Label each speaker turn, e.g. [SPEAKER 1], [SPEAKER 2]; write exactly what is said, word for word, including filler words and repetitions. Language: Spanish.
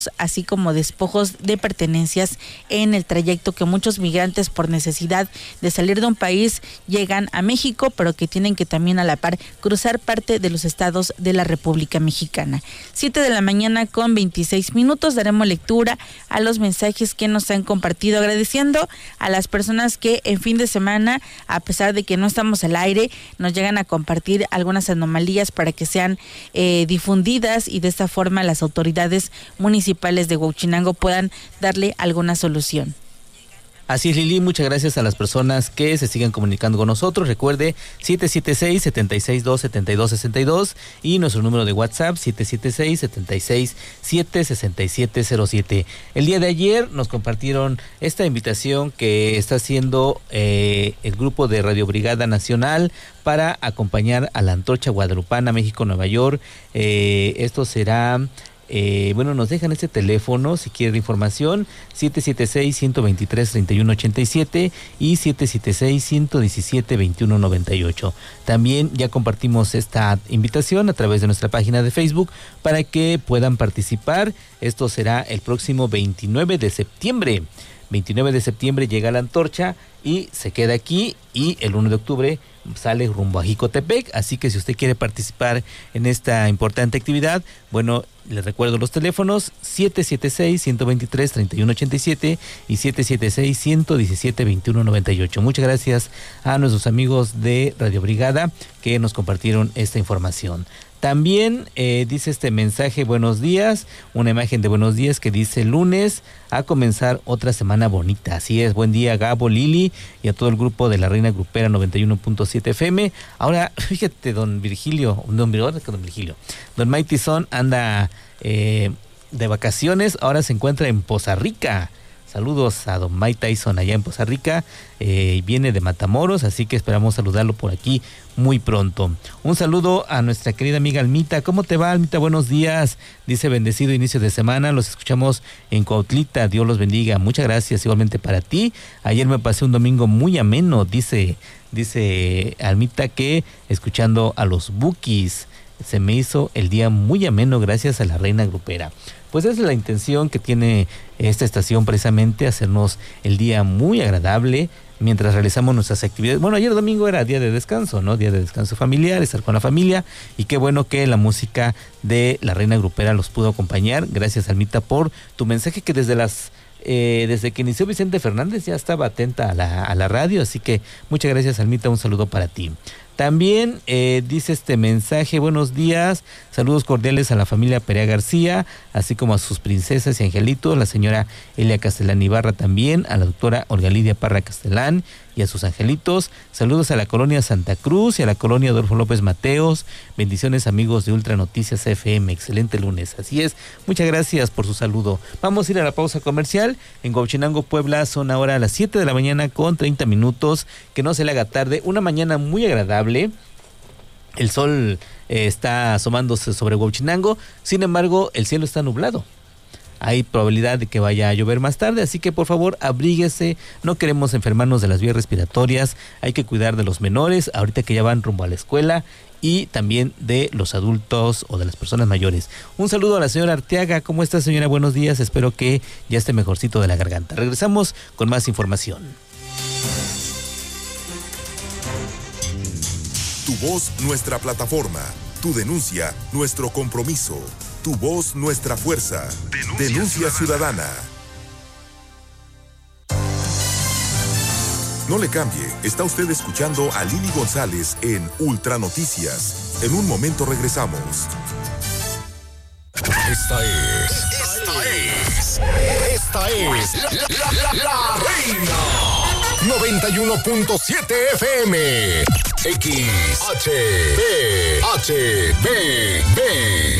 [SPEAKER 1] así como despojos de pertenencias en el trayecto que muchos migrantes por necesidad de salir de un país llegan a México, pero que tienen que también a la par cruzar parte de los estados de la República Mexicana. Siete de la mañana con veintiséis minutos, daremos lectura a los mensajes que nos han compartido, agradeciendo a las personas que en fin de semana, a pesar de que no estamos al aire, nos llegan a compartir algunas anomalías para que sean eh, difundidas y de esta forma las autoridades municipales de Huauchinango puedan darle alguna solución.
[SPEAKER 2] Así es, Lili, muchas gracias a las personas que se siguen comunicando con nosotros. Recuerde siete siete seis, siete seis dos, siete dos seis dos y nuestro número de WhatsApp siete siete seis, siete seis siete, seis siete cero siete. El día de ayer nos compartieron esta invitación que está haciendo eh, el grupo de Radio Brigada Nacional para acompañar a la Antorcha Guadalupana México-Nueva York. Eh, esto será... Eh, bueno, nos dejan este teléfono si quieren información, siete siete seis, uno dos tres, tres uno ocho siete y siete siete seis, uno uno siete, dos uno nueve ocho. También ya compartimos esta invitación a través de nuestra página de Facebook para que puedan participar. Esto será el próximo veintinueve de septiembre. veintinueve de septiembre llega la antorcha y se queda aquí, y el uno de octubre sale rumbo a Jicotepec. Así que si usted quiere participar en esta importante actividad, bueno, les recuerdo los teléfonos siete siete seis, uno dos tres, tres uno ocho siete y siete siete seis, uno uno siete, dos uno nueve ocho. Muchas gracias a nuestros amigos de Radio Brigada que nos compartieron esta información. También eh, dice este mensaje, buenos días, una imagen de buenos días que dice lunes a comenzar otra semana bonita. Así es, buen día Gabo, Lili y a todo el grupo de la Reina Grupera noventa y uno punto siete F M. Ahora, fíjate, don Virgilio, don, don Virgilio, don Mighty Son anda eh, de vacaciones, ahora se encuentra en Poza Rica. Saludos a don Mike Tyson allá en Poza Rica, eh, viene de Matamoros, así que esperamos saludarlo por aquí muy pronto. Un saludo a nuestra querida amiga Almita. ¿Cómo te va, Almita? Buenos días. Dice, bendecido inicio de semana, los escuchamos en Cuautlita, Dios los bendiga. Muchas gracias, igualmente para ti. Ayer me pasé un domingo muy ameno, dice, dice Almita, que escuchando a los Bukis, se me hizo el día muy ameno gracias a la Reina Grupera. Pues esa es la intención que tiene esta estación, precisamente hacernos el día muy agradable mientras realizamos nuestras actividades. Bueno, ayer domingo era día de descanso, ¿no? Día de descanso familiar, estar con la familia, y qué bueno que la música de la Reina Grupera los pudo acompañar. Gracias, Almita, por tu mensaje, que desde las eh, desde que inició Vicente Fernández ya estaba atenta a la, a la radio, así que muchas gracias, Almita, un saludo para ti. También eh, dice este mensaje, buenos días, saludos cordiales a la familia Perea García, así como a sus princesas y angelitos, la señora Elia Castellán Ibarra también, a la doctora Olga Lidia Parra Castellán y a sus angelitos. Saludos a la colonia Santa Cruz y a la colonia Adolfo López Mateos. Bendiciones, amigos de Ultra Noticias F M. Excelente lunes. Así es, muchas gracias por su saludo. Vamos a ir a la pausa comercial. En Huauchinango, Puebla, son ahora a las siete de la mañana con treinta minutos. Que no se le haga tarde. Una mañana muy agradable. El sol eh, está asomándose sobre Huauchinango. Sin embargo, el cielo está nublado. Hay probabilidad de que vaya a llover más tarde, así que por favor abríguese, no queremos enfermarnos de las vías respiratorias, hay que cuidar de los menores, ahorita que ya van rumbo a la escuela, y también de los adultos o de las personas mayores. Un saludo a la señora Arteaga. ¿Cómo está, señora? Buenos días, espero que ya esté mejorcito de la garganta. Regresamos con más información.
[SPEAKER 3] Tu voz, nuestra plataforma. Tu denuncia, nuestro compromiso. Tu voz, nuestra fuerza. Denuncia, Denuncia ciudadana. ciudadana. No le cambie, está usted escuchando a Lili González en Ultra Noticias. En un momento regresamos.
[SPEAKER 4] Esta es, esta es, esta es la, la, la, la Reina. noventa y uno punto siete F M. X, H, B, H, B, B.